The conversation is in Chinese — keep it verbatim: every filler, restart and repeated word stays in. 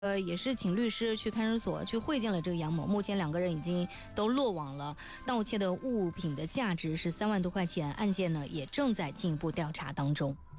呃，也是请律师去看守所去会见了这个杨某，目前两个人已经都落网了。盗窃的物品的价值是三万多块钱，案件呢也正在进一步调查当中。